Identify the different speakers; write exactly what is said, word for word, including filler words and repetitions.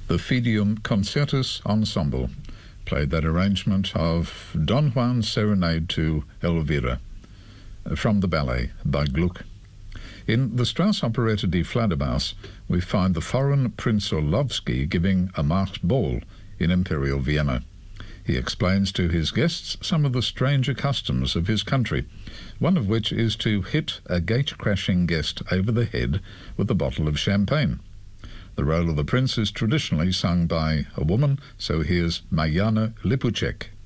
Speaker 1: the Fidium Concertus Ensemble played that arrangement of Don Juan's Serenade to Elvira from the ballet by Gluck. In the Strauss operetta Die Fledermaus, we find the foreign Prince Orlovsky giving a masked ball in Imperial Vienna. He explains to his guests some of the stranger customs of his country, one of which is to hit a gate-crashing guest over the head with a bottle of champagne. The role of the prince is traditionally sung by a woman, so here's Marianna Lipucek.